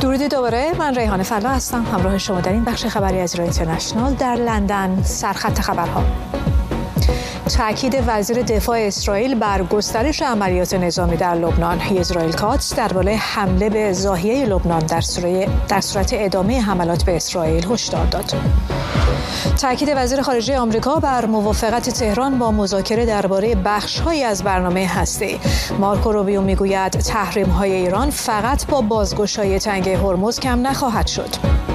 درود دوباره، من ریحانه فلا هستم همراه شما در این بخش خبری از ایران اینترنشنال. در لندن سرخط خبرها: تاکید وزیر دفاع اسرائیل بر گسترش عملیات نظامی در لبنان. اسرائیل کاتس درباره حمله به زاهیه لبنان در صورت ادامه حملات به اسرائیل هشدار داد. تاکید وزیر خارجه آمریکا بر موافقت تهران با مذاکره درباره بخش‌هایی از برنامه هسته‌ای. مارکو روبیو میگوید تحریم‌های ایران فقط با بازگشایی تنگه هرمز کم نخواهد شد.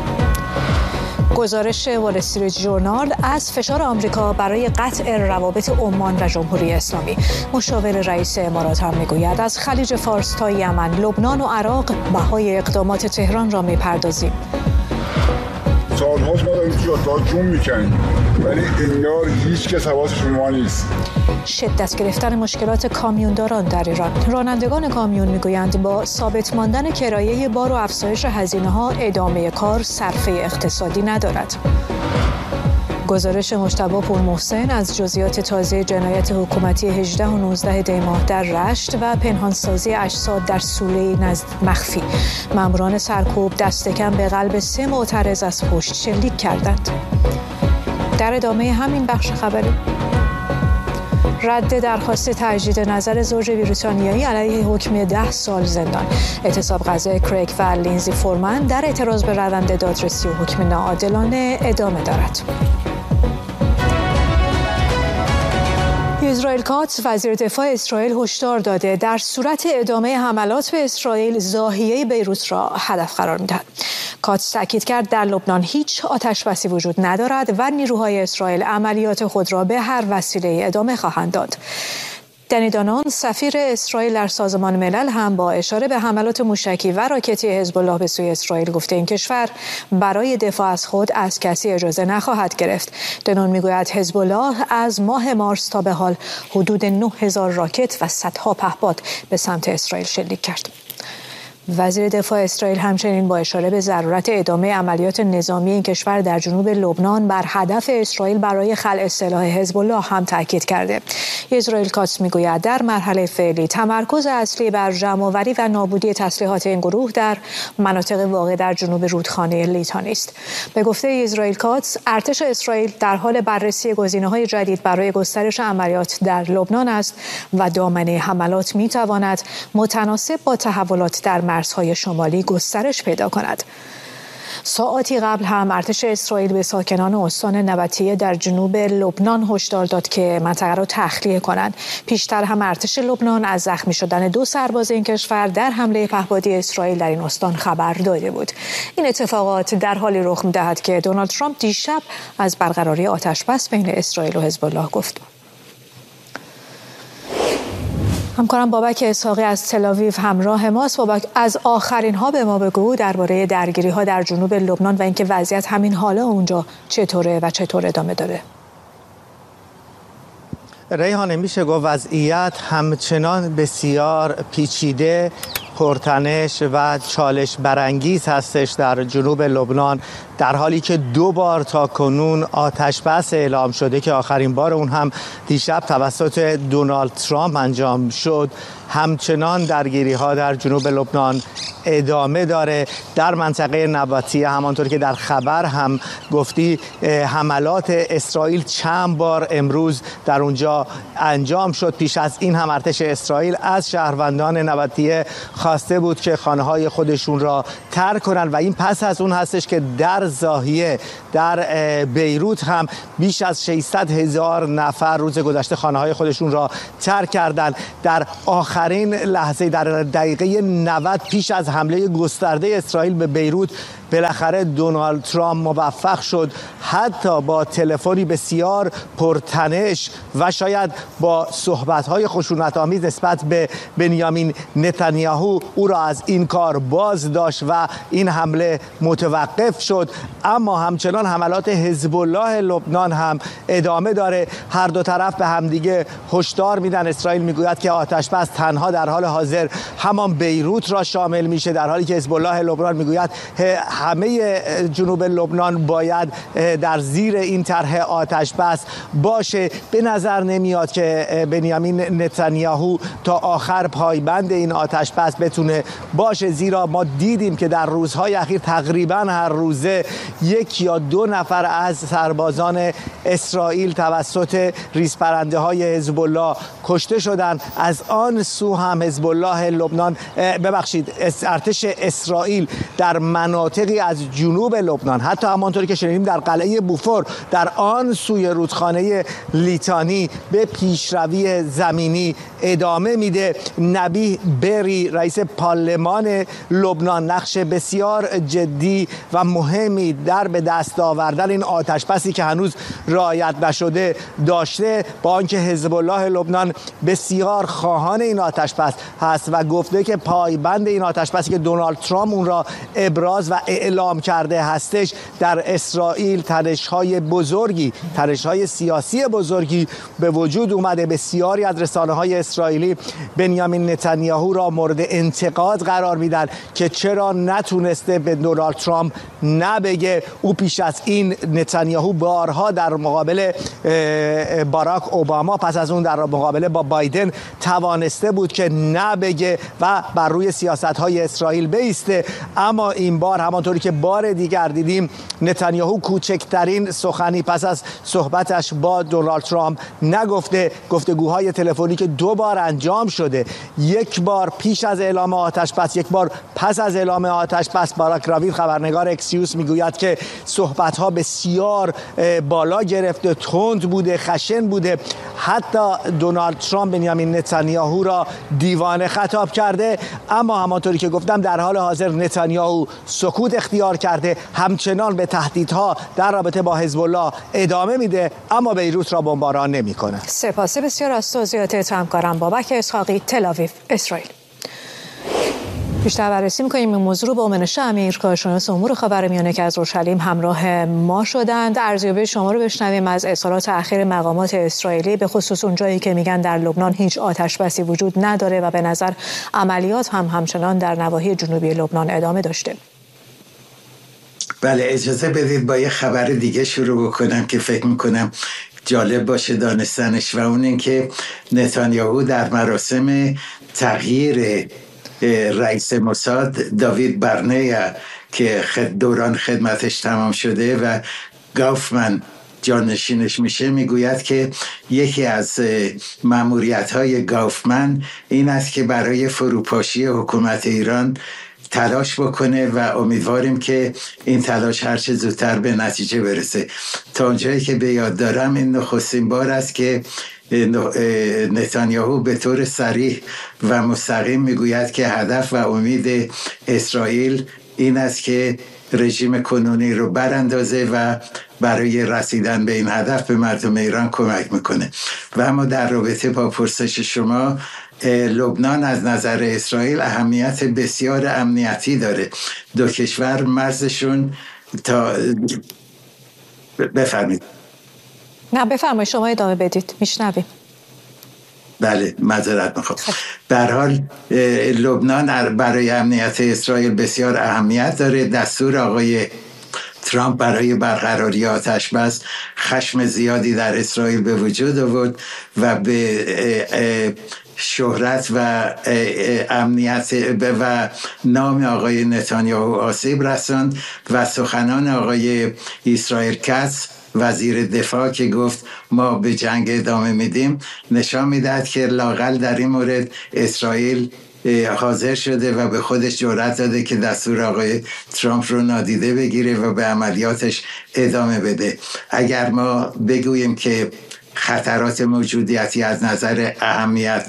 گزارش وال استریت ژورنال از فشار آمریکا برای قطع روابط عمان و جمهوری اسلامی. مشاور رئیس امارات هم میگوید از خلیج فارس تا یمن، لبنان و عراق بهای اقدامات تهران را میپردازیم. سال‌هاست ما داریم جاتا جون میکنیم ولی انگار هیچ کس حواسش به ما نیست. شدت گرفتن مشکلات کامیونداران در ایران. رانندگان کامیون میگویند با ثابت ماندن کرایه بار و افزایش هزینه‌ها ادامه کار صرفه اقتصادی ندارد. گزارش مجتبی پورمحسن از جزئیات تازه جنایت حکومتی 18 و 19 دی ماه در رشت و پنهانسازی اجساد در سوله نزد مخفی. ماموران سرکوب دست کم به قلب 3 معترض از پشت شلیک کردند. در ادامه همین بخش خبری: رد درخواست تجدید نظر زوج بریتانیایی علیه حکم 10 سال زندان. اعتصاب غذای کریگ و لینزی فورمن در اعتراض به روند دادرسی و حکم ناعادلانه ادامه دارد. اسرائیل کاتس وزیر دفاع اسرائیل هشدار داده در صورت ادامه حملات به اسرائیل زاهیه بیروت را هدف قرار می‌دهد. کاتس تاکید کرد در لبنان هیچ آتش‌بسی وجود ندارد و نیروهای اسرائیل عملیات خود را به هر وسیله ادامه خواهند داد. دنی دانون سفیر اسرائیل در سازمان ملل هم با اشاره به حملات موشکی و راکتی حزب الله به سوی اسرائیل گفته این کشور برای دفاع از خود از کسی اجازه نخواهد گرفت. دانون میگوید حزب الله از ماه مارس تا به حال حدود 9000 راکت و صدها پهپاد به سمت اسرائیل شلیک کرد. وزیر دفاع اسرائیل همچنین با اشاره به ضرورت ادامه عملیات نظامی این کشور در جنوب لبنان بر هدف اسرائیل برای خلع سلاح حزب الله هم تاکید کرده. اسرائیل کاتس میگوید در مرحله فعلی تمرکز اصلی بر جمع‌آوری و نابودی تسلیحات این گروه در مناطق واقع در جنوب رودخانه لیتانی است. به گفته اسرائیل کاتس، ارتش اسرائیل در حال بررسی گزینه‌های جدید برای گسترش عملیات در لبنان است و دامنه حملات میتواند متناسب با تحولات در مرزهای شمالی گسترش پیدا کند. ساعاتی قبل هم ارتش اسرائیل به ساکنان استان نبطیه در جنوب لبنان هشدار داد که منطقه را تخلیه کنند. پیشتر هم ارتش لبنان از زخمی شدن 2 سرباز این کشور در حمله پهپادی اسرائیل در این استان خبر داده بود. این اتفاقات در حالی رخ می‌دهد که دونالد ترامپ دیشب از برقراری آتش‌بس بین اسرائیل و حزب الله گفت. همکارم بابک اسحاقی از تل‌آویو همراه ماست. بابک، از آخرین ها به ما بگو درباره درگیری ها در جنوب لبنان و اینکه وضعیت همین حالا اونجا چطوره و چطور ادامه داره. ریحانه، میشه گفت وضعیت همچنان بسیار پیچیده، پرتنش و چالش برانگیز هستش در جنوب لبنان، در حالی که 2 بار تا کنون آتش بس اعلام شده که آخرین بار اون هم دیشب توسط دونالد ترامپ انجام شد. همچنان درگیری ها در جنوب لبنان ادامه داره. در منطقه نبطیه همانطور که در خبر هم گفتی حملات اسرائیل چند بار امروز در اونجا انجام شد. پیش از این هم ارتش اسرائیل از شهروندان نبطیه خواسته بود که خانه‌های خودشون را ترک کنند و این پس از اون هستش که در زاهیه در بیروت هم بیش از 600,000 نفر روز گذشته خانه‌های خودشون را ترک کردند. در آخرین لحظه در دقیقه 90 پیش از حمله گسترده اسرائیل به بیروت بالاخره دونالد ترامپ موفق شد حتی با تلفنی بسیار پرتنش و شاید با صحبت‌های خشونت‌آمیز نسبت به بنیامین نتانیاهو او را از این کار باز داشت و این حمله متوقف شد. اما همچنان حملات حزب الله لبنان هم ادامه داره. هر دو طرف به همدیگه هشدار میدن. اسرائیل میگوید که آتش بس تنها در حال حاضر همان بیروت را شامل میشه، در حالی که حزب الله لبنان میگوید همه جنوب لبنان باید در زیر این طرح آتش بس باشه. به نظر نمیاد که بنیامین نتانیاهو تا آخر پایبند این آتش بس بتونه باشه، زیرا ما دیدیم که در روزهای اخیر تقریبا هر روزه 1 یا 2 نفر از سربازان اسرائیل توسط ریزپرنده های حزب الله کشته شدند. از آن سو هم حزب الله لبنان ارتش اسرائیل در مناطقی از جنوب لبنان، حتی همانطوری که شنیدیم در قلعه بوفور در آن سوی رودخانه لیتانی، به پیشروی زمینی ادامه میده. نبیه بری رئیس پارلمان لبنان نقش بسیار جدی و مهمی در به دست آوردن این آتشبسی که هنوز رعایت نشده داشته، با آنکه حزب الله لبنان بسیار خواهان این آتشبس هست و گفته که پایبند این آتشبسی که دونالد ترامپ اون را ابراز و اعلام کرده هستش. در اسرائیل تنش‌های سیاسی بزرگی به وجود اومده. بسیاری از رسانه‌های اسرائیلی بنیامین نتانیاهو را مورد انتقاد قرار میدن که چرا نتونسته به دونالد ترامپ نبگه. او پیش از این نتانیاهو بارها در مقابل باراک اوباما، پس از اون در مقابله با بایدن توانسته بود که نبگه و بر روی سیاست‌های اسرائیل بیسته، اما این بار همانطوری که بار دیگر دیدیم نتانیاهو کوچکترین سخنی پس از صحبتش با دونالد ترامپ نگفته. گفتگوهای تلفنی که 2 بار انجام شده، 1 بار پیش از اعلام آتش بس، 1 بار پس از اعلام آتش بس. باراک راوید خبرنگار اکسیوس میگوید که صحبت‌ها بسیار بالا گرفته، تند بوده، خشن بوده. حتی دونالد ترامپ بنیامین نتانیاهو را دیوانه خطاب کرده، اما همانطوری که گفتم در حال حاضر نتانیاهو سکوت اختیار کرده، همچنان به تهدیدها در رابطه با حزب الله ادامه میده، اما بیروت را بمباران نمیکنه. سپاس بسیار از توضیحات همکارم بابک اسحاقی، تل آویو، اسرائیل. بیشتر بررسی می‌کنیم این موضوع رو با منشه امیر، کارشناس امور خاورمیانه که از اورشلیم همراه ما شدند. ارزیابی شما رو بشنویم از اظهارات اخیر مقامات اسرائیلی، به خصوص اونجایی که میگن در لبنان هیچ آتشبسی وجود نداره و به نظر عملیات هم همچنان در نواحی جنوبی لبنان ادامه داشته. بله، اجازه بدید با یه خبر دیگه شروع بکنم که فکر میکنم جالب باشه دانستنش، و اون این که نتانیاهو در مراسم تغییر رئیس موساد داوید برنیا که دوران خدمتش تمام شده و گافمن جانشینش میشه، میگوید که یکی از مأموریت‌های گافمن این است که برای فروپاشی حکومت ایران تلاش بکنه و امیدواریم که این تلاش هرچه زودتر به نتیجه برسه. تا اونجایی که به یاد دارم این نخستین بار است که نتانیاهو به طور صریح و مستقیم میگوید که هدف و امید اسرائیل این است که رژیم کنونی رو براندازه و برای رسیدن به این هدف به مردم ایران کمک میکنه. و اما در رابطه با پرسش شما، لبنان از نظر اسرائیل اهمیت بسیار امنیتی داره. 2 کشور مرزشون تا بفرمایید. نه بفرمایید، شما ادامه بدید، میشنویم. بله، معذرت میخوام. به هر حال لبنان برای امنیت اسرائیل بسیار اهمیت داره. دستور آقای ترامپ برای برقراری آتشبس خشم زیادی در اسرائیل به وجود آورد و به شهرت و امنیت و نام آقای نتانیاهو آسیب رساند و سخنان آقای اسرائیل کاتس وزیر دفاع که گفت ما به جنگ ادامه میدیم نشان میدهد که لااقل در این مورد اسرائیل حاضر شده و به خودش جرأت داده که دستور آقای ترامپ رو نادیده بگیره و به عملیاتش ادامه بده. اگر ما بگوییم که خطرات موجودیتی از نظر اهمیت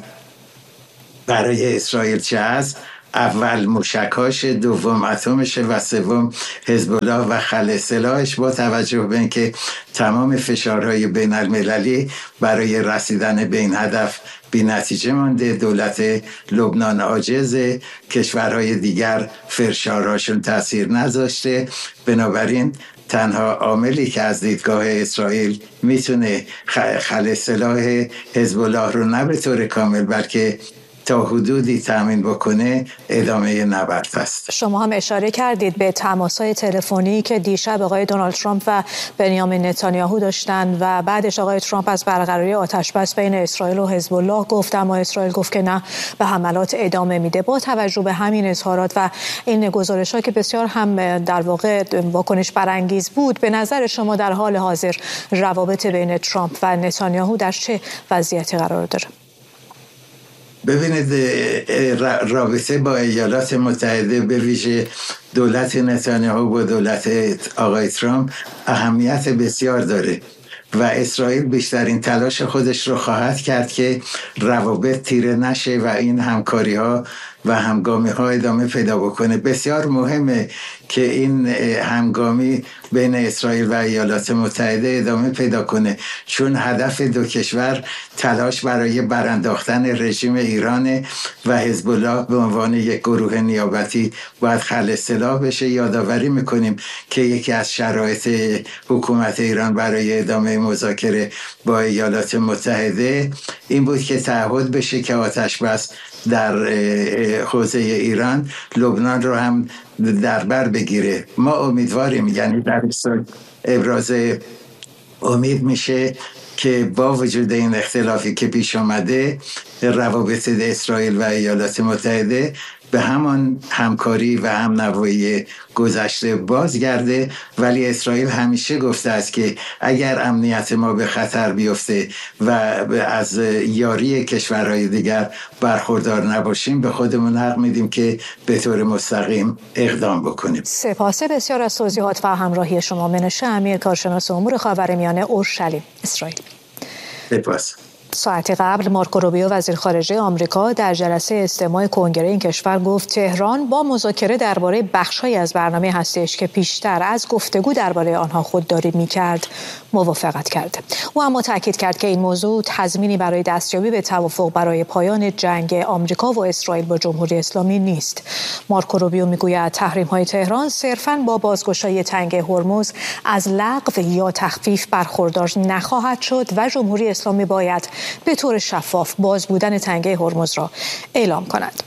برای اسرائیل چه است، اول موشکاش، دوم اتمش و سوم حزب الله و خلع سلاحش، با توجه به اینکه تمام فشارهای بین المللی برای رسیدن به این هدف بی نتیجه مانده. دولت لبنان عاجزه، کشورهای دیگر فشارهاشون تاثیر نذاشته. بنابراین تنها عاملی که از دیدگاه اسرائیل میتونه خلع سلاح حزب الله رو نه به طور کامل بلکه تا حدودی تامین بکنه ادامه نبرد است. شما هم اشاره کردید به تماس‌های تلفنی که دیشب آقای دونالد ترامپ و بنیامین نتانیاهو داشتن و بعدش آقای ترامپ از برقراری آتش‌بس بین اسرائیل و حزب الله گفت، اما اسرائیل گفت که نه، به حملات ادامه میده. با توجه به همین اظهارات و این گزارش‌ها که بسیار هم در واقع واکنش برانگیز بود، به نظر شما در حال حاضر روابط بین ترامپ و نتانیاهو در چه وضعیتی قرار داره؟ ببینید، رابطه با ایالات متحده به ویژه دولت نتانیاهو با دولت آقای ترامپ اهمیت بسیار داره و اسرائیل بیشترین تلاش خودش رو خواهد کرد که روابط تیره نشه و این همکاری ها و همگامی ها ادامه پیدا بکنه. بسیار مهمه که این همگامی بین اسرائیل و ایالات متحده ادامه پیدا کنه، چون هدف دو کشور تلاش برای برانداختن رژیم ایران و حزب الله به عنوان یک گروه نیابتی باید خلع سلاح بشه. یادآوری میکنیم که یکی از شرایط حکومت ایران برای ادامه مذاکره با ایالات متحده این بود که تعهد بشه که آتش‌بس در حوزه ایران لبنان رو هم در بر بگیره. ما امیدواریم، یعنی در ابراز امید میشه که با وجود این اختلافی که پیش آمده روابط اسرائیل و ایالات متحده به همان همکاری و هم نوایی گذشته بازگرده. ولی اسرائیل همیشه گفته است که اگر امنیت ما به خطر بیفته و از یاری کشورهای دیگر برخوردار نباشیم، به خودمون حق میدیم که به طور مستقیم اقدام بکنیم. سپاس بسیار از توضیحات و همراهی شما. منوشه امیر، کارشناس امور خاورمیانه، اورشلیم، اسرائیل. سپاس. ساعتی قبل مارکو روبیو وزیر خارجه آمریکا در جلسه استماع کنگره این کشور گفت تهران با مذاکره درباره بخش‌هایی از برنامه هسته‌ایش که پیشتر از گفتگو درباره آنها خودداری می‌کرد موافقت کرد. او اما تاکید کرد که این موضوع تضمینی برای دستیابی به توافق برای پایان جنگ آمریکا و اسرائیل با جمهوری اسلامی نیست. مارکو روبیو می‌گوید تحریم‌های تهران صرفاً با بازگشایی تنگه هرمز از لغو یا تخفیف برخوردار نخواهد شد و جمهوری اسلامی باید به طور شفاف باز بودن تنگه هرمز را اعلام کند.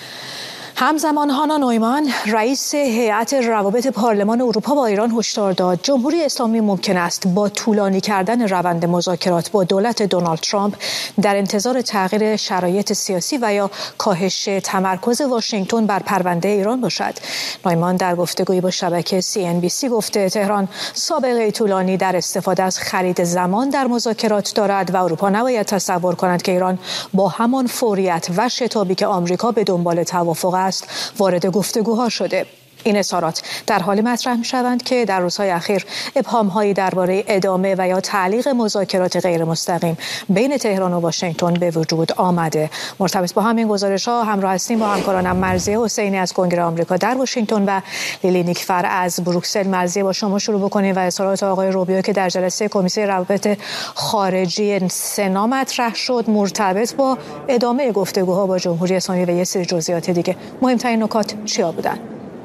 همزمان هانا نویمان رئیس هیئت روابط پارلمان اروپا با ایران هشدار داد جمهوری اسلامی ممکن است با طولانی کردن روند مذاکرات با دولت دونالد ترامپ در انتظار تغییر شرایط سیاسی و یا کاهش تمرکز واشنگتن بر پرونده ایران باشد. نویمان در گفتگویی با شبکه CNBC گفته تهران سابقه طولانی در استفاده از خرید زمان در مذاکرات دارد و اروپا نباید تصور کند که ایران با همان فوریت و شتابی که آمریکا به دنبال توافق است وارد گفتگوها شده. این اظهارات در حالی مطرح می‌شوند که در روزهای اخیر ابهام‌هایی درباره ادامه و یا تعلیق مذاکرات غیر مستقیم بین تهران و واشنگتن به وجود آمده. مرتبط با همین گزارش‌ها همراه هستیم با همکارانم مرضیه حسینی از کنگره آمریکا در واشنگتن و لیلی نیکفر از بروکسل. مرضیه، با شما شروع بکنیم و اظهارات آقای روبیو که در جلسه کمیته روابط خارجی سنا مطرح شد مرتبط با ادامه گفتگوها با جمهوری اسلامی و یه سری جزئیات دیگه، مهمترین نکات چیا بودن؟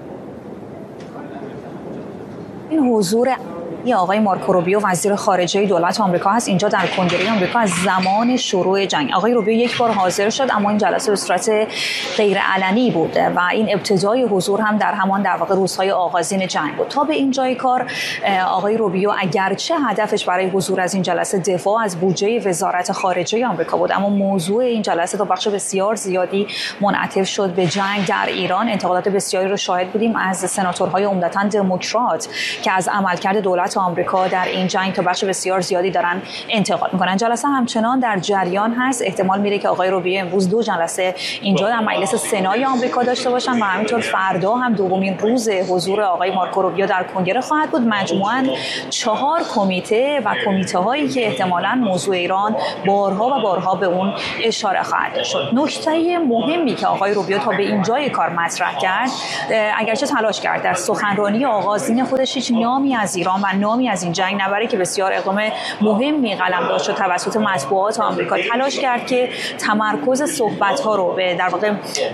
این حضور آقای مارکو روبیو وزیر خارجه دولت آمریکا هست اینجا در کنگره آمریکا از زمان شروع جنگ. آقای روبیو یک بار حاضر شد اما این جلسه به صورت غیر علنی بود و این ابتدای حضور هم در همان در واقع روزهای آغازین جنگ بود. تا به اینجای کار آقای روبیو اگرچه هدفش برای حضور از این جلسه دفاع از بودجه وزارت خارجه آمریکا بود، اما موضوع این جلسه تا بخش بسیار زیادی منعطف شد به جنگ در ایران. انتقادات بسیاری رو شاهد بودیم از سناتورهای عمدتاً دموکرات که از عملکرد دولت آمریکا در این جنگ تا بخش بسیار زیادی دارن انتقاد میکنن. جلسه همچنان در جریان هست. احتمال میره که آقای روبیو امروز 2 جلسه اینجا در مجلس سنای آمریکا داشته باشن و همینطور فردا هم دومین روز حضور آقای مارکو روبیو در کنگره خواهد بود. مجموعاً 4 کمیته و کمیته هایی که احتمالاً موضوع ایران بارها و بارها به اون اشاره خواهد شد. نکته مهمی که آقای روبیو تا به اینجای کار مطرح کرد، اگرچه تلاش کرد در سخنرانی آغازین خودش هیچ نامی از ایران و نامی از این جنگ نبره که بسیار اقدام مهمی قلمداد شد توسط مطبوعات آمریکا. تلاش کرد که تمرکز صحبت‌ها رو در واقع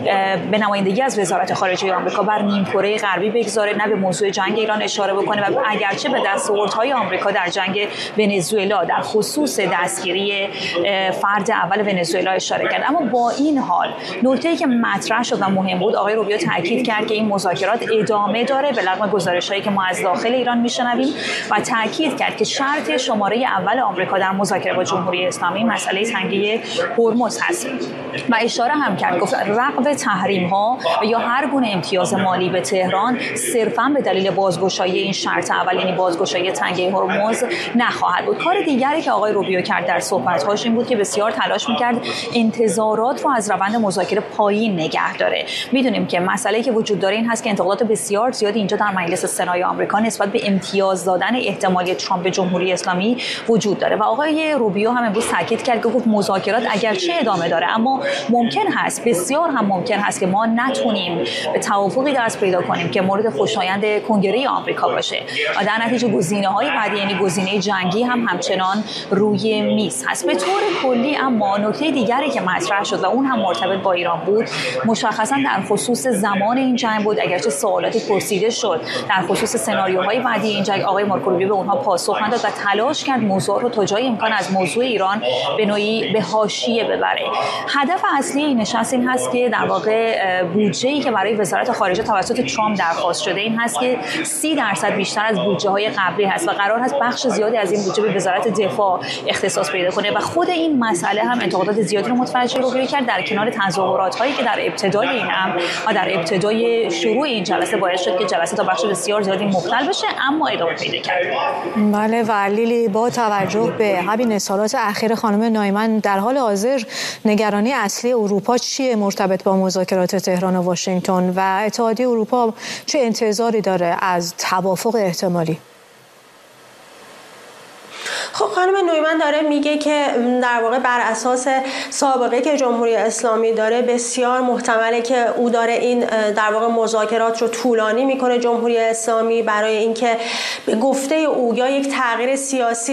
به نمایندگی از وزارت خارجه آمریکا بر نیمکره غربی بگذاره، نه به موضوع جنگ ایران اشاره بکنه و اگرچه به دستاوردهای آمریکا در جنگ ونزوئلا در خصوص دستگیری فرد اول ونزوئلا اشاره کرد، اما با این حال نکته‌ای که مطرح شد و مهم بود، آقای روبیو تاکید کرد که این مذاکرات ادامه داره به رغم گزارش‌هایی که ما از داخل ایران میشنویم و تاکید کرد که شرط شماره اول آمریکا در مذاکره با جمهوری اسلامی مسئله تنگه هرمز هست و اشاره هم کرد گفت رغم تحریم‌ها و یا هر گونه امتیاز مالی به تهران صرفاً به دلیل بازگشایی این شرط اول یعنی بازگشایی تنگه هرمز نخواهد بود. کار دیگری که آقای روبیو کرد در صحبت‌هاش این بود که بسیار تلاش می‌کرد انتظارات رو از روند مذاکره پایین نگه داره. می‌دونیم که مسئله‌ای که وجود داره این هست که انتقادات بسیار زیادی اینجا در مجلس سنای آمریکا نسبت به امتیاز دادن احتمالی ترامپ به جمهوری اسلامی وجود داره و آقای روبیو هم امروز تاکید کرد که گفت مذاکرات اگرچه ادامه داره اما ممکن هست، بسیار هم ممکن هست که ما نتونیم به توافقی دست پیدا کنیم که مورد خوشایند کنگره آمریکا باشه و در نتیجه گزینه‌های بعدی یعنی گزینه جنگی هم همچنان روی میز هست. به طور کلی اما نکته دیگری که مطرح شد و اون هم مرتبط با ایران بود مشخصا در خصوص زمان این جنگ بود. اگرچه سوالاتی پرسیده شد در خصوص سناریوهای بعدی این جنگ، آقای مارکو روبیو به اونها پاسخ نداد و تلاش کرد موضوع رو تا جای امکان از موضوع ایران به نوعی به حاشیه ببره. هدف اصلی این نشست این هست که در واقع بودجه‌ای که برای وزارت خارجه توسط ترامپ درخواست شده این هست که 30% بیشتر از بودجه‌های قبلی هست و قرار هست بخش زیادی از این بودجه به وزارت دفاع اختصاص پیدا کنه و خود این مسئله هم انتقادات زیادی رو متوجه روبیو کرد در کنار تظاهرات‌هایی که در ابتدای این امر و در ابتدای شروع این جلسه باعث شد که جلسه تا بخش بسیار زیادی مختل بشه اما ادامه پیدا کرد. بله و لیلی با توجه به همین اظهارات اخیر خانم نویمن در حال حاضر نگرانی اصلی اروپا چیه مرتبط با مذاکرات تهران و واشنگتن و اتحادیه اروپا چه انتظاری داره از توافق احتمالی؟ خب خانم نویمن داره میگه که در واقع بر اساس سابقه که جمهوری اسلامی داره بسیار محتمله که او داره این در واقع مذاکرات رو طولانی میکنه جمهوری اسلامی برای اینکه به گفته او یا یک تغییر سیاسی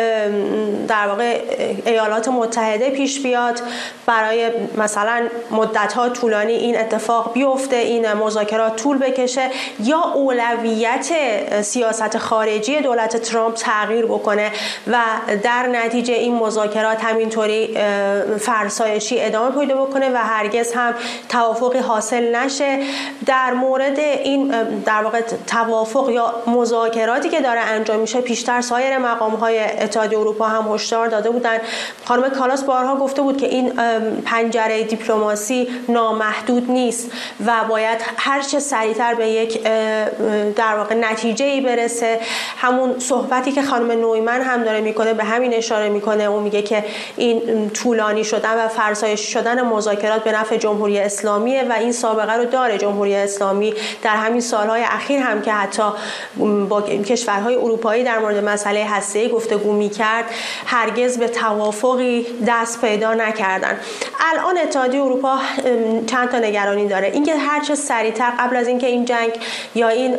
در واقع ایالات متحده پیش بیاد برای مثلا مدت‌ها طولانی این اتفاق بیفته، این مذاکرات طول بکشه یا اولویت سیاست خارجی دولت ترامپ تغییر بکنه و در نتیجه این مذاکرات همینطوری فرسایشی ادامه پیدا بکنه و هرگز هم توافقی حاصل نشه. در مورد این در واقع توافق یا مذاکراتی که داره انجام میشه پیشتر سایر مقام‌های اتحادیه اروپا هم هشدار داده بودن. خانم کالاس بارها گفته بود که این پنجره دیپلماسی نامحدود نیست و باید هر چه سریعتر به یک در واقع نتیجه‌ای برسه. همون صحبتی که خانم نویمن هم داره میکنه به همین اشاره میکنه. اون میگه که این طولانی شدن و فرسایشی شدن مذاکرات به نفع جمهوری اسلامیه و این سابقه رو داره جمهوری اسلامی در همین سالهای اخیر هم که حتی با کشورهای اروپایی در مورد مسئله هسته‌ای گفتگو میکرد هرگز به توافقی دست پیدا نکردن. الان اتحادیه اروپا چند تا نگرانی داره. اینکه هر چه سریعتر قبل از اینکه این جنگ یا این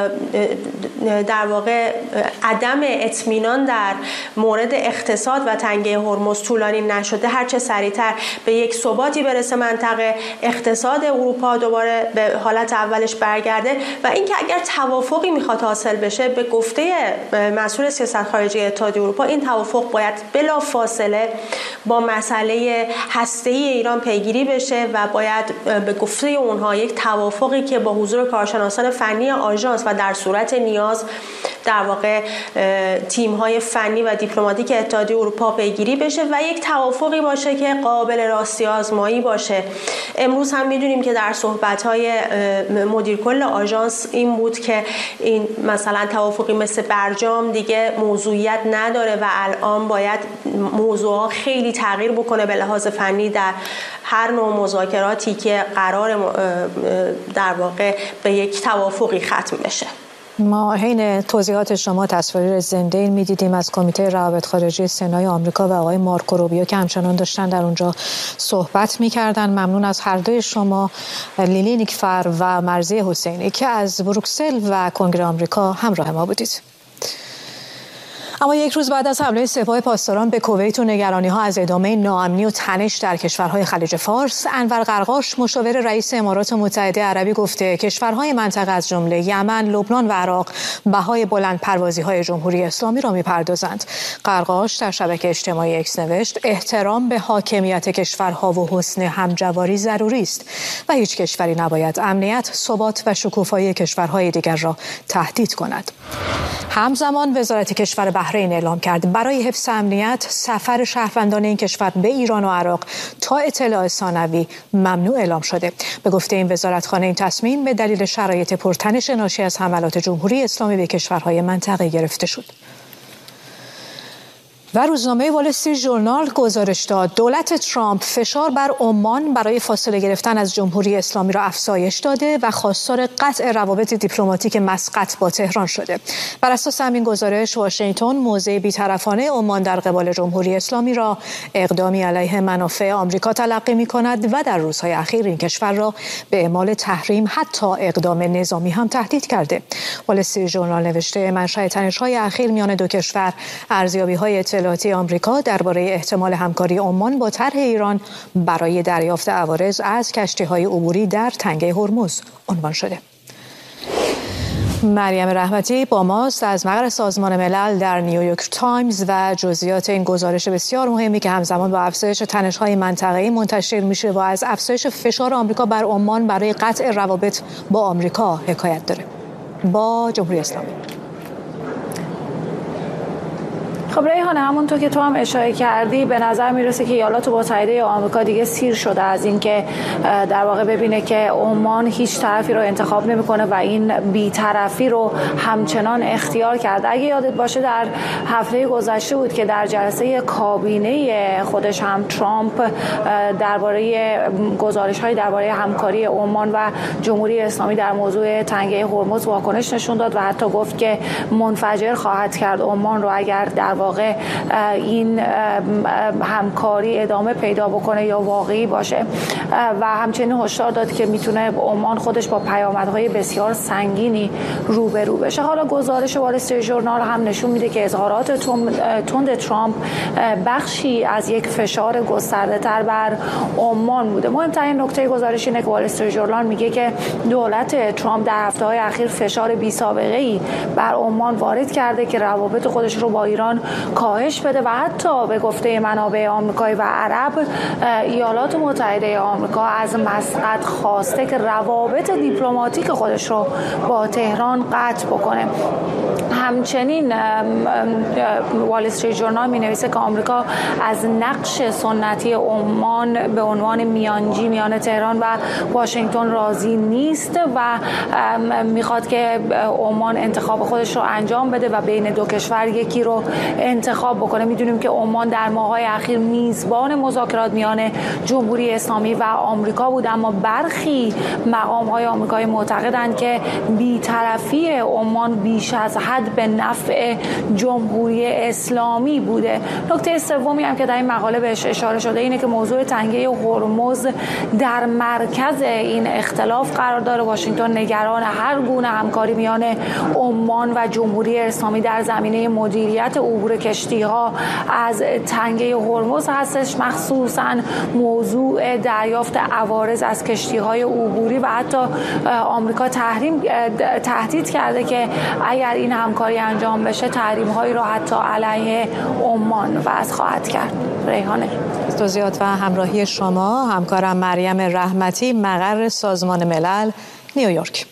در واقع عدم اطمینان در مورد اقتصاد و تنگه هرمز طولانی نشده هر چه سریعتر به یک ثباتی برسه منطقه، اقتصاد اروپا دوباره به حالت اولش برگرده و اینکه اگر توافقی میخواد حاصل بشه به گفته مسئول سیاست خارجی اتحادیه اروپا این توافق باید بلافاصله با مسئله هسته‌ای ایران پیگیری بشه و باید به گفته اونها یک توافقی که با حضور کارشناسان فنی آژانس و در صورت نیاز در واقع تیم‌های فنی و دیپلماتیک اتحادیه اروپا پیگیری بشه و یک توافقی باشه که قابل راستی آزمایی باشه. امروز هم می‌دونیم که در صحبت‌های مدیر کل آژانس این بود که این مثلا توافقی مثل برجام دیگه موضوعیت نداره و الان باید موضوعها خیلی تغییر بکنه به لحاظ فنی در هر نوع مذاکراتی که قرار در واقع به یک توافقی ختم بشه. ما حین توضیحات شما تصاویر زنده این می‌دیدیم از کمیته روابط خارجی سنای آمریکا و آقای مارکو روبیو که همچنان داشتن در اونجا صحبت می‌کردن. ممنون از هر دوی شما لیلی نیکفر و مرضیه حسینی که از بروکسل و کنگره آمریکا همراه ما بودید. اما یک روز بعد از حمله سپاه پاسداران به کویت و نگرانی‌ها از ادامه ناامنی و تنش در کشورهای خلیج فارس، انور قرقاش مشاور رئیس امارات متحده عربی گفته کشورهای منطقه از جمله یمن، لبنان و عراق بهای بلندپروازی‌های جمهوری اسلامی را می‌پردازند. قرقاش در شبکه اجتماعی اکس نوشت احترام به حاکمیت کشورها و حسن همجواری ضروری است و هیچ کشوری نباید امنیت، ثبات و شکوفایی کشورهای دیگر را تهدید کند. همزمان وزارت کشور بحرین اعلام کرد برای حفظ امنیت سفر شهروندان این کشور به ایران و عراق تا اطلاع ثانوی ممنوع اعلام شده. به گفته این وزارتخانه این تصمیم به دلیل شرایط پرتنش ناشی از حملات جمهوری اسلامی به کشورهای منطقه گرفته شد. و روزنامه وال استریت ژورنال گزارش داد دولت ترامپ فشار بر عمان برای فاصله گرفتن از جمهوری اسلامی را افزایش داده و خواستار قطع روابط دیپلماتیک مسقط با تهران شده. بر اساس همین گزارش واشنگتن موضع بی‌طرفانه عمان در قبال جمهوری اسلامی را اقدامی علیه منافع آمریکا تلقی می‌کند و در روزهای اخیر این کشور را به اعمال تحریم حتی اقدام نظامی هم تهدید کرده. وال استریت ژورنال نوشته منشأ تنش‌های اخیر میان دو کشور ارزیابی‌های اطلاعاتی آمریکا درباره احتمال همکاری عمان با طرح ایران برای دریافت عوارض از کشتی‌های عبوری در تنگه هرمز عنوان شده. مریم رحمتی با ماست از مقر سازمان ملل در نیویورک تایمز و جزئیات این گزارش بسیار مهمی که همزمان با افزایش تنش‌های منطقه‌ای منتشر میشه و از افزایش فشار آمریکا بر عمان برای قطع روابط با آمریکا حکایت داره با جمهوری اسلامی. خب ریحانه، همونطور که تو هم اشاره کردی به نظر میرسه که ایالات متحده آمریکا دیگه سیر شده از اینکه در واقع ببینه که عمان هیچ طرفی رو انتخاب نمیکنه و این بی‌طرفی رو همچنان اختیار کرده. اگه یادت باشه در هفته گذشته بود که در جلسه کابینه خودش هم ترامپ درباره گزارش‌های درباره همکاری عمان و جمهوری اسلامی در موضوع تنگه هرمز واکنش نشون داد و حتی گفت که منفجر خواهد کرد عمان رو اگر در واقع این همکاری ادامه پیدا بکنه یا واقعی باشه و همچنین هشدار داد که میتونه عمان خودش با پیامدهای بسیار سنگینی روبرو بشه. حالا گزارش وال استریت ژورنال هم نشون میده که اظهارات تند ترامپ بخشی از یک فشار گسترده تر بر عمان بوده. مهمترین نکته گزارش اینه که وال استریت ژورنال میگه که دولت ترامپ در هفته‌های اخیر فشار بی‌سابقه‌ای بر عمان وارد کرده که روابط خودش رو با ایران کاهش بده و حتی به گفته منابع آمریکایی و عرب ایالات متحده آمریکا از مسقط خواسته که روابط دیپلماتیک خودش رو با تهران قطع بکنه. همچنین وال استریت ژورنال می‌نویسه که آمریکا از نقش سنتی عمان به عنوان میانجی میان تهران و واشنگتن راضی نیست و میخواد که عمان انتخاب خودش رو انجام بده و بین دو کشور یکی رو انتخاب بکنه. میدونیم که عمان در ماه‌های اخیر میزبان مذاکرات میان جمهوری اسلامی و آمریکا بود، اما برخی مقام‌های آمریکایی معتقدند که بی‌طرفی عمان بیش از حد به نفع جمهوری اسلامی بوده. نکته سومی هم که در این مقاله بهش اشاره شده اینه که موضوع تنگه هرمز در مرکز این اختلاف قرار داره. واشنگتن نگران هر گونه همکاری میان عمان و جمهوری اسلامی در زمینه مدیریت عبور کشتی‌ها از تنگه هرمز هستش، مخصوصاً موضوع دریافت عوارض از کشتی‌های عبوری و حتی آمریکا تهدید کرده که اگر این همکاری انجام بشه تحریم‌هایی را حتی علیه عمان وضع خواهد کرد. ریحانه، توضیحات و همراهی شما همکارم مریم رحمتی، مقر سازمان ملل، نیویورک.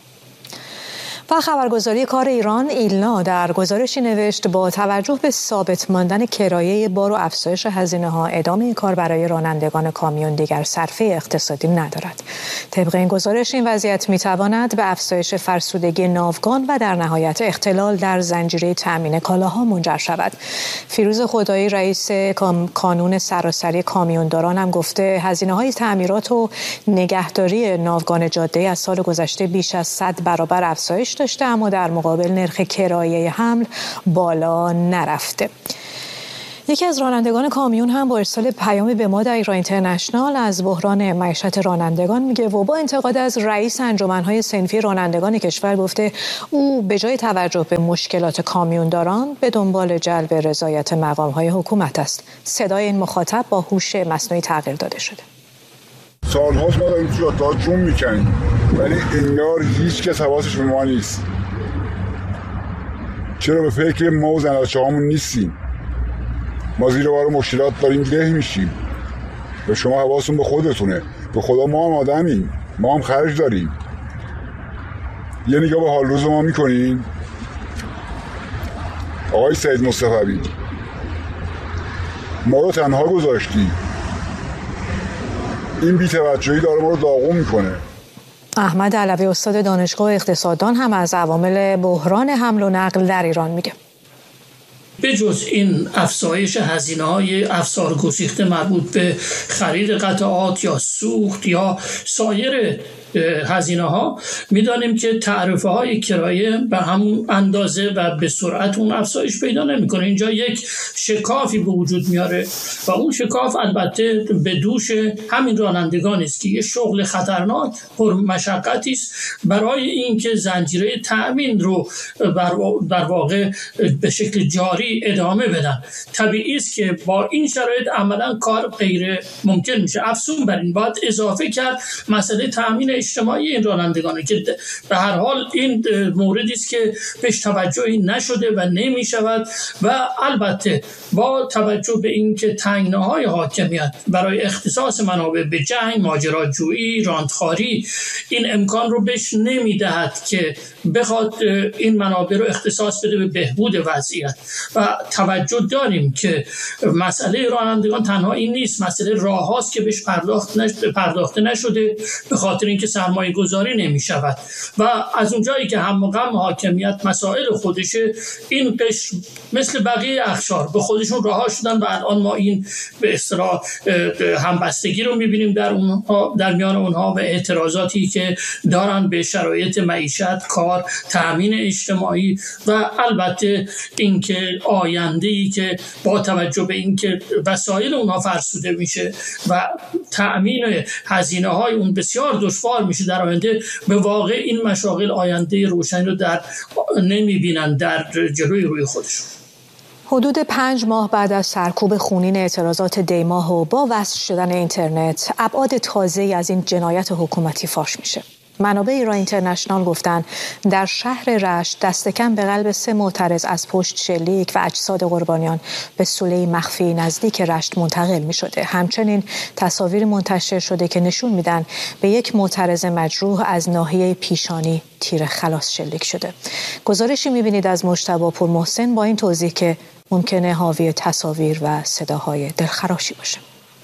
و خبرگزاری کار ایران ایلنا در گزارشی نوشت با توجه به ثابت ماندن کرایه بار و افزایش هزینه‌ها ادامه کار برای رانندگان کامیون دیگر صرفه اقتصادی ندارد. طبق این گزارش این وضعیت میتواند به افزایش فرسودگی ناوگان و در نهایت اختلال در زنجیره تامین کالاها منجر شود. فیروز خدایی رئیس کانون سراسری کامیونداران هم گفته هزینه‌های تعمیرات و نگهداری ناوگان جاده از سال گذشته بیش از 100 برابر افزایش داشته، اما در مقابل نرخ کرایه حمل بالا نرفته. یکی از رانندگان کامیون هم با ارسال پیامی به ما در ایران اینترنشنال از بحران معیشت رانندگان میگه و با انتقاد از رئیس انجمن‌های صنفی رانندگان کشور گفته او به جای توجه به مشکلات کامیونداران به دنبال جلب رضایت مقام‌های حکومت است. صدای این مخاطب با هوش مصنوعی تغییر داده شده. سال‌هاست ما داریم جاده‌ها جون می‌کنیم ولی انگار هیچ کس حواسش به ما نیست. چرا به فکر ما و زناشه‌هامون نیستیم؟ ما زیر بار مشکلات داریم له میشیم. به شما حواستون به خودتونه. به خدا ما هم آدمیم. ما هم خرج داریم. یه نگاه به حال روز ما میکنین؟ آقای سید مصطفی ما رو تنها گذاشتی. این بی‌توجهی داره ما رو داغون میکنه. احمد علوی استاد دانشگاه اقتصاددان هم از عوامل بحران حمل و نقل در ایران میگه. به جز این افزایش هزینه‌های افسار گسیخته مربوط به خرید قطعات یا سوخت یا سایر هزینه‌ها، می‌دانیم که تعرفه‌های کرایه به همون اندازه و به سرعت اون افزایش پیدا نمی‌کنه. اینجا یک شکافی به وجود میاره و اون شکاف البته به دوش همین رانندگان است که یه شغل خطرناک پر مشقتی است برای اینکه زنجیره تأمین رو در واقع به شکل جاری ادامه بدن. طبیعی است که با این شرایط عملاً کار غیر ممکن میشه. افزون بر این باید اضافه کرد مسئله تأمین اجتماعی این رانندگانه که به هر حال این موردی است که بهش توجهی نشده و نمی شود و البته با توجه به اینکه تنگناهای حاکمیت برای اختصاص منابع به جنگ، ماجراجویی، راندخواری این امکان رو بهش نمیدهد که بخواد این منابع رو اختصاص بده به بهبود وضعیت. و توجه داریم که مسئله رانندگان تنها این نیست، مسئله راه هاست که بهش پرداخته نشده به خاطر اینکه سرمایه گذاری نمی شود و از اونجایی که هم غم حاکمیت مسائل خودشه، این قشر مثل بقیه اقشار به خودشون رها شدن و الان ما این به اصطلاح همبستگی رو میبینیم در میان اونها و اعتراضاتی که دارن به شرایط معیشت، کار، تأمین اجتماعی و البته اینکه آینده‌ای که با توجه به اینکه وسایل اونها فرسوده میشه و تأمین هزینه‌های اون بسیار دشوار میشه در آینده، به واقع این مشاغل آینده روشنی رو نمیبینن در جلوی روی خودشون. حدود 5 ماه بعد از سرکوب خونین اعتراضات دیماه و با وصل شدن اینترنت، ابعاد تازه‌ای از این جنایت حکومتی فاش میشه. منابع ایران اینترنشنال گفتن در شهر رشت دست کم به قلب 3 معترض از پشت شلیک و اجساد قربانیان به سوله مخفی نزدیک رشت منتقل می شده. همچنین تصاویر منتشر شده که نشون میدن به یک معترض مجروح از ناحیه پیشانی تیر خلاص شلیک شده. گزارشی میبینید از مجتبی پورمحسن با این توضیح که ممکنه حاوی تصاویر و صداهای دلخراشی باشه.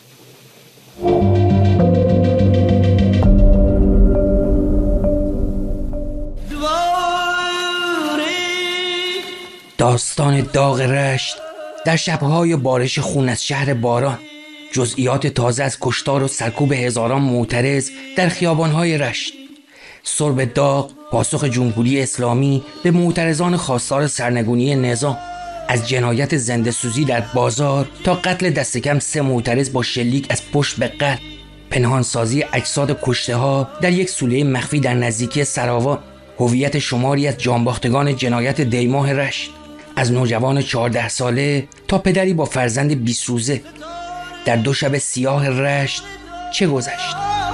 داستان داغ رشت در شبهای بارش خون از شهر باران، جزئیات تازه از کشتار و سرکوب هزاران معترض در خیابانهای رشت، سرب داغ پاسخ جمهوری اسلامی به معترضان خواستار سرنگونی نظام، از جنایت زنده سوزی در بازار تا قتل دست کم 3 معترض با شلیک از پشت به قلب، پنهانسازی اجساد کشته ها در یک سوله مخفی در نزدیکی سراوان، هویت شماری از جانباختگان جنایت دیماه رشت، از نوجوان 14 ساله تا پدری با فرزند 20 روزه. در 2 شب سیاه رشت چه گذشت؟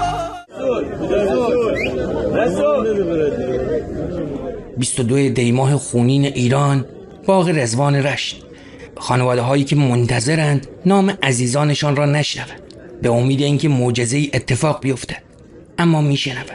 22 دیماه خونین ایران، باغ رضوان رشت. خانواده هایی که منتظرند نام عزیزانشان را نشنوند به امید اینکه معجزه‌ای اتفاق بیفتد، اما میشنوند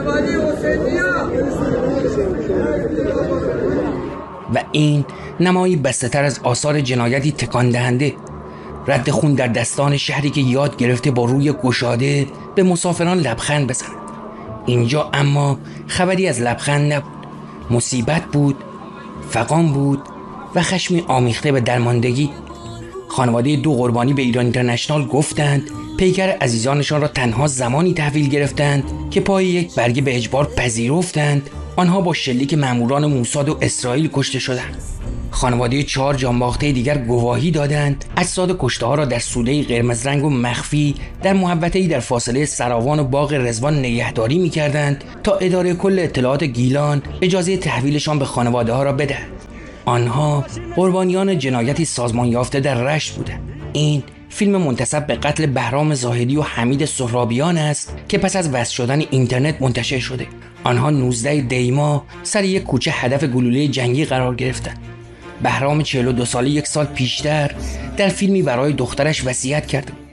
و این نمایی بسته‌تر از آثار جنایتی تکان دهنده. رد خون در دستان شهری که یاد گرفته با روی گشاده به مسافران لبخند بزند. اینجا اما خبری از لبخند نبود، مصیبت بود، فغان بود و خشمی آمیخته به درماندگی. خانواده 2 قربانی به ایران اینترنشنال گفتند پیکر عزیزانشان را تنها زمانی تحویل گرفتند که پای یک برگه به اجبار پذیرفتند آنها با شلیک ماموران موساد و اسرائیل کشته شدند. خانواده 4 جانباخته دیگر گواهی دادند اجساد کشته‌ها را در سوده‌ای قرمز رنگ و مخفی در محوطه‌ای در فاصله سراوان و باغ رضوان نگهداری می‌کردند تا اداره کل اطلاعات گیلان اجازه تحویلشان به خانواده‌ها را بدهد. آنها قربانیان جنایتی سازمان یافته در رشت بودند. این فیلم منتسب به قتل بهرام زاهدی و حمید سهرابیان است که پس از وصل شدن اینترنت منتشر شده. آنها 19 دی‌ماه سر یک کوچه هدف گلوله جنگی قرار گرفتند. بهرام 42 ساله 1 سال پیشتر در فیلمی برای دخترش وصیت کرده.